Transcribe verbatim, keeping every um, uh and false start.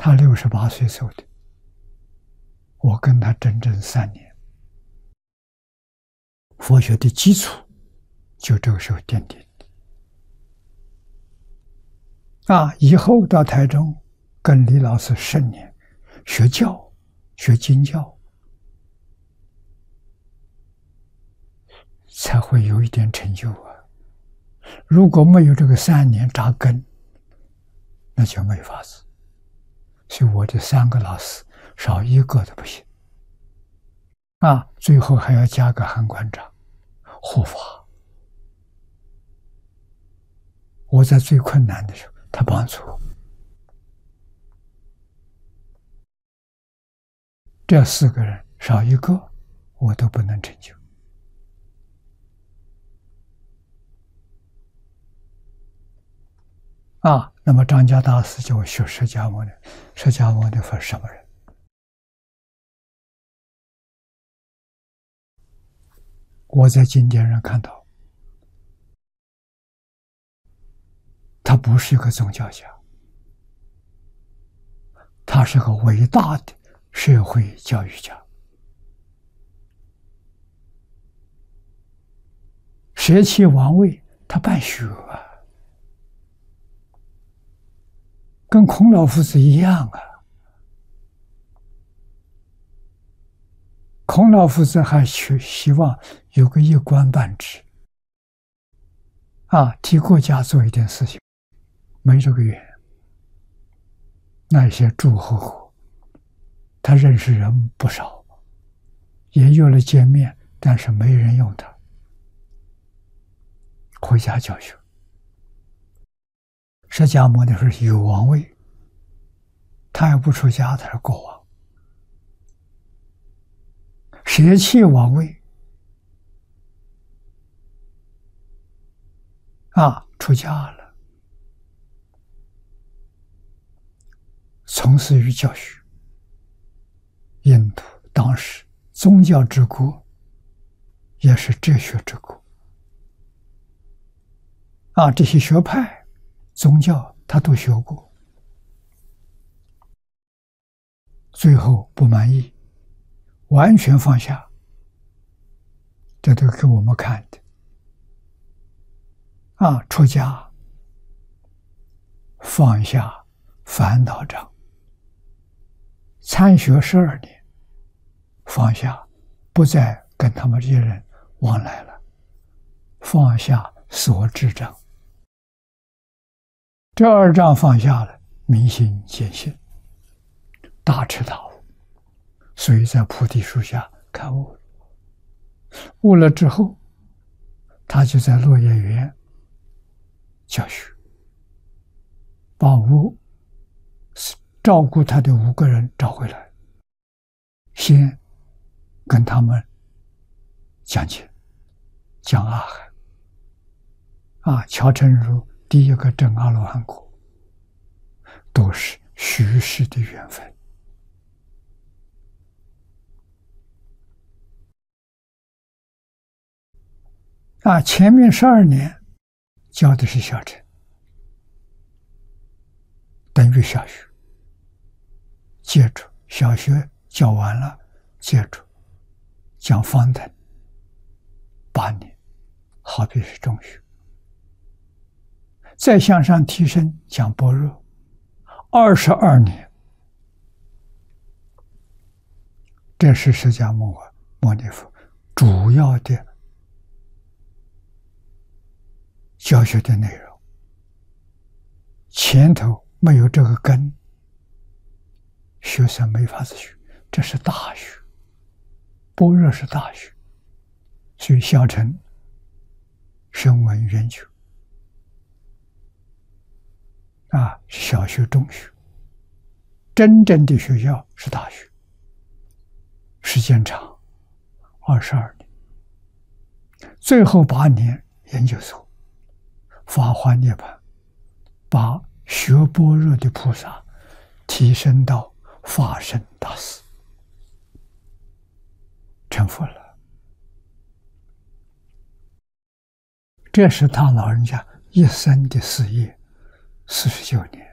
他六十八岁走的，我跟他整整三年，佛学的基础就这个时候奠定的。啊，以后到台中跟李老师十年学教，学经教，才会有一点成就啊。如果没有这个三年扎根，那就没法子。所以我这三个老师少一个都不行啊！最后还要加个韩馆长护法。我在最困难的时候，他帮助我。这四个人少一个，我都不能成就。啊，那么张家大师就学释迦牟尼，释迦牟尼佛什么人？我在经典上看到，他不是一个宗教家，他是个伟大的社会教育家。舍弃王位，他办学啊。跟孔老夫子一样啊，孔老夫子还去希望有个一官半职，啊，替国家做一点事情，没这个缘。那些诸侯国，他认识人不少，也有了见面，但是没人用他，回家教学。释迦牟尼佛有王位，他也不出家，他是国王。舍弃王位，啊，出家了，从事于教学。印度当时宗教之国，也是哲学之国。啊，这些学派。宗教他都学过，最后不满意，完全放下，这都给我们看的。啊，出家，放下烦恼障，参学十二年，放下，不再跟他们这些人往来了，放下所知障。这二障放下了，明心见性，大彻大悟，所以在菩提树下开悟了。悟了之后，他就在落叶园教学，把五照顾他的五个人找回来，先跟他们讲解，讲阿含，啊，乔成如。第一个证阿罗汉果，都是虚实的缘分。啊，前面十二年教的是小乘，等于小学。接着小学教完了，接着讲方等，八年，好比是中学。再向上提升，讲般若，二十二年。这是释迦牟尼佛主要的教学的内容。前头没有这个根，学生没法子学。这是大学，般若是大学，所以小乘声闻缘觉。啊，小学、中学，真正的学校是大学，时间长，二十二年，最后八年研究所，法华涅槃，把学般若的菩萨提升到法身大士，成佛了。这是他老人家一生的事业。四十九年。